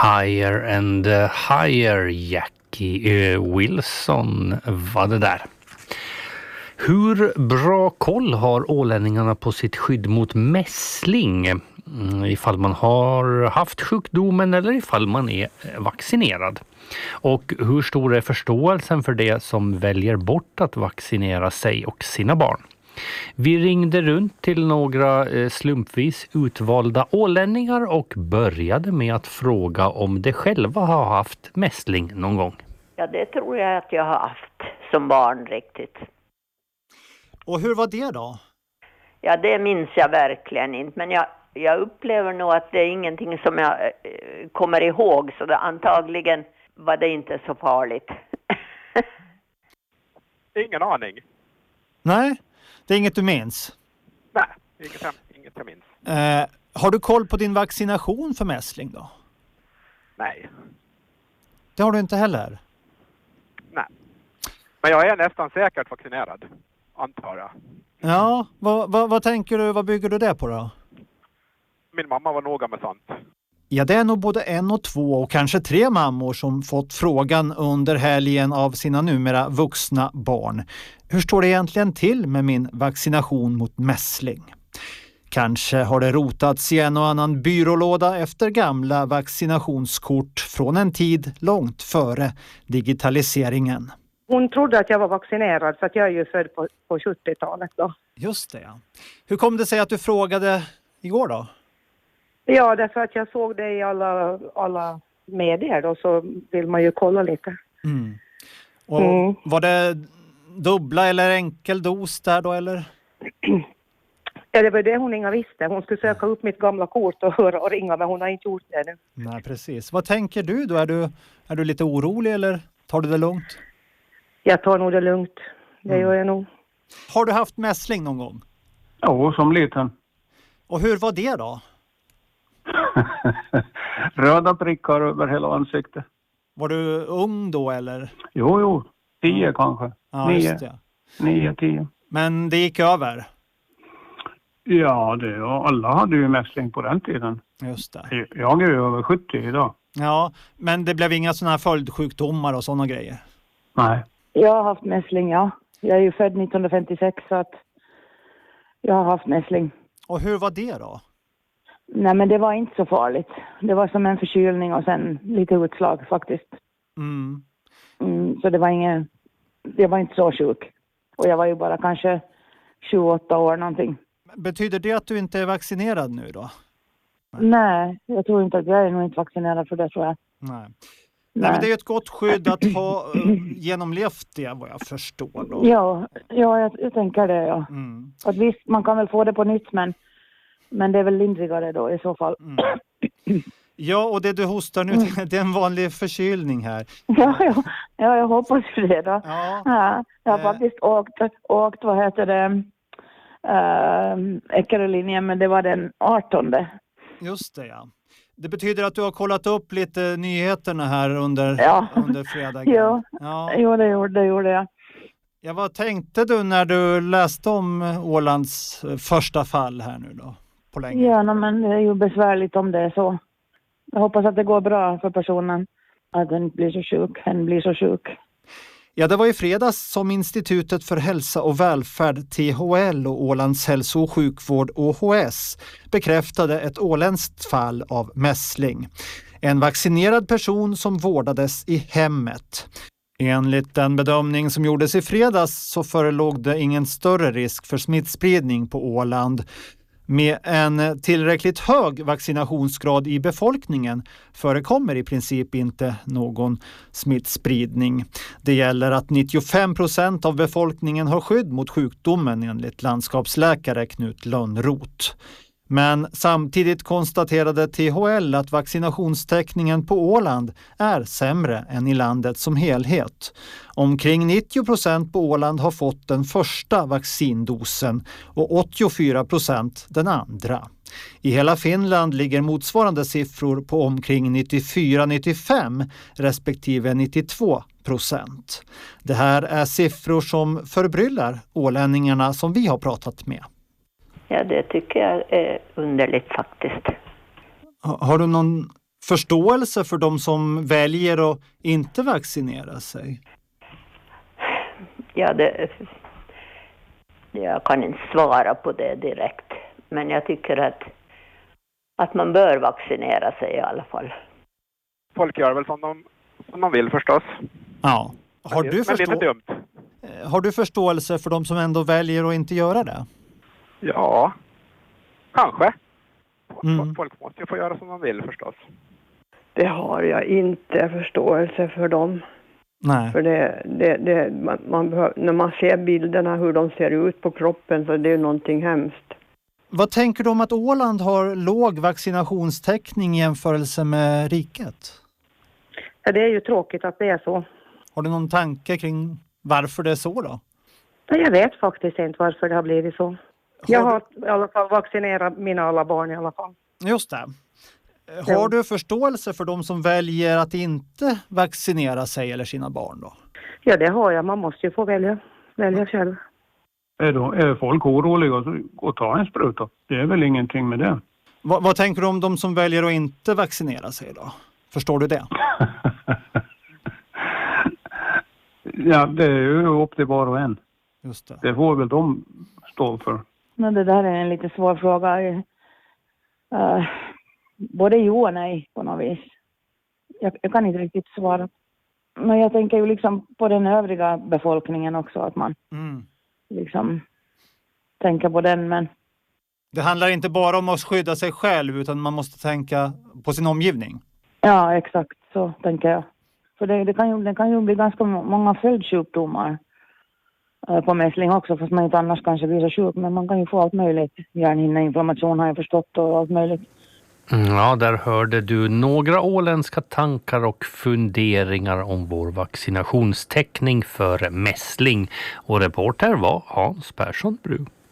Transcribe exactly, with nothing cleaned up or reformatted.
Higher and Higher, Jackie Wilson var det där. Hur bra koll har ålänningarna på sitt skydd mot mässling? Ifall man har haft sjukdomen eller ifall man är vaccinerad. Och hur stor är förståelsen för det som väljer bort att vaccinera sig och sina barn? Vi ringde runt till några slumpvis utvalda ålänningar och började med att fråga om de själva har haft mässling någon gång. Ja, det tror jag att jag har haft som barn riktigt. Och hur var det då? Ja, det minns jag verkligen inte. Men jag, jag upplever nog att det är ingenting som jag eh, kommer ihåg. Så det, antagligen var det inte så farligt. Ingen aning. Nej, det är inget du minns? Nej, inget, inget jag minns. Eh, har du koll på din vaccination för mässling då? Nej. Det har du inte heller? Nej. Men jag är nästan säkert vaccinerad, antar jag. Ja, vad, vad, vad tänker du, vad bygger du det på då? Min mamma var noga med sånt. Ja, det är nog både en och två och kanske tre mammor som fått frågan under helgen av sina numera vuxna barn. Hur står det egentligen till med min vaccination mot mässling? Kanske har det rotats i en och annan byrålåda efter gamla vaccinationskort från en tid långt före digitaliseringen. Hon trodde att jag var vaccinerad för att jag är ju född på, på sjuttiotalet då. Just det, ja. Hur kom det sig att du frågade igår då? Ja, därför att jag såg det i alla, alla medier då, så vill man ju kolla lite. Mm. Och Mm. var det dubbla eller enkel dos där då eller? Ja, det var det hon inga visste. Hon skulle söka upp mitt gamla kort och höra och ringa, men hon har inte gjort det nu. Nej, precis. Vad tänker du då? Är du, är du lite orolig eller tar du det lugnt? Jag tar nog det lugnt. Det gör jag nog. Har du haft mässling någon gång? Ja, som liten. Och hur var det då? Röda prickar över hela ansiktet. Var du ung då eller? Jo, jo. Tio kanske. Ja, nio. just det. Nio, tio. Men det gick över? Ja, det, och alla hade ju mässling på den tiden. Just det. Jag är ju över sjuttio idag. Ja, men det blev inga sådana här följdsjukdomar och sådana grejer? Nej. Jag har haft mässling, ja. Jag är ju född nittonhundrafemtiosex så att jag har haft mässling. Och hur var det då? Nej, men det var inte så farligt. Det var som en förkylning och sen lite utslag faktiskt. Mm. Mm, så det var ingen, det var inte så sjuk. Och jag var ju bara kanske tjugoåtta år någonting. Betyder det att du inte är vaccinerad nu då? Nej, jag tror inte att jag är nog inte vaccinerad för det, tror jag. Nej. Nej. Nej, men det är ju ett gott skydd att ha uh, genomlevt det, vad jag förstår då. Ja, ja jag, jag tänker det, ja. Mm. Att visst, man kan väl få det på nytt, men, men det är väl lindrigare då i så fall. Mm. Ja, och det du hostar nu, Mm. det är en vanlig förkylning här. Ja, ja, ja, jag hoppas ju det då. Ja. Ja, jag har Eh. faktiskt åkt, åkt, vad heter det, äh, Eckerölinjen, men det var den artonde. Just det, ja. Det betyder att du har kollat upp lite nyheterna här under, Ja. under fredagen. Ja. Ja. Jo, det gjorde, det gjorde jag. Ja, vad tänkte du när du läste om Ålands första fall här nu då? På länge? Ja, no, men det är ju besvärligt om det är så. Jag hoppas att det går bra för personen. Att den blir så sjuk. Den blir så sjuk. Ja, det var i fredags som Institutet för hälsa och välfärd T H L och Ålands hälso- och sjukvård O H S bekräftade ett åländskt fall av mässling. En vaccinerad person som vårdades i hemmet. Enligt den bedömning som gjordes i fredags så förelåg det ingen större risk för smittspridning på Åland. Med en tillräckligt hög vaccinationsgrad i befolkningen förekommer i princip inte någon smittspridning. Det gäller att nittiofem procent av befolkningen har skydd mot sjukdomen enligt landskapsläkare Knut Lönnroth. Men samtidigt konstaterade T H L att vaccinationstäckningen på Åland är sämre än i landet som helhet. Omkring nittio procent på Åland har fått den första vaccindosen och åttiofyra procent den andra. I hela Finland ligger motsvarande siffror på omkring nittiofyra till nittiofem respektive nittiotvå procent. Det här är siffror som förbryllar ålänningarna som vi har pratat med. Ja, det tycker jag är underligt faktiskt. Har du någon förståelse för de som väljer att inte vaccinera sig? Ja, det, jag kan inte svara på det direkt. Men jag tycker att, att man bör vaccinera sig i alla fall. Folk gör väl som de, som de vill förstås. Ja. Har men, du, men förstå- lite dumt. har du förståelse för de som ändå väljer att inte göra det? Ja, kanske. Mm. Folk måste ju få göra som de vill förstås. Det har jag inte förståelse för dem. Nej. För det, det, det, man, man behöver, när man ser bilderna hur de ser ut på kroppen så det är någonting hemskt. Vad tänker du om att Åland har låg vaccinationstäckning i jämförelse med riket? Ja, det är ju tråkigt att det är så. Har du någon tanke kring varför det är så då? Men jag vet faktiskt inte varför det har blivit så. Jag Har har i alla fall vaccinerat mina alla barn i alla fall. Just det. Har du förståelse för de som väljer att inte vaccinera sig eller sina barn då? Ja, det har jag. Man måste ju få välja, välja själv. Är, då, är folk oroliga att gå och ta en spruta? Det är väl ingenting med det. Vad, vad tänker du om de som väljer att inte vaccinera sig då? Förstår du det? Ja, det är ju upp till var och en. Just det. Det får väl de stå för. Men det där är en lite svår fråga. Uh, både jo och nej på något vis. Jag, jag kan inte riktigt svara. Men jag tänker ju liksom på den övriga befolkningen också. Att man Mm. liksom tänker på den. Men Det handlar inte bara om att skydda sig själv utan man måste tänka på sin omgivning. ja, exakt så tänker jag. För det, det, kan ju, det kan ju bli ganska många följdsjukdomar uh, på mässling också. Fast man inte annars kanske blir så sjuk. Men man kan ju få allt möjligt. Hjärnhinneinflammation har jag förstått och allt möjligt. Ja, där hörde du några åländska tankar och funderingar om vår vaccinationstäckning för mässling. Och reporter var Hans Persson Bru.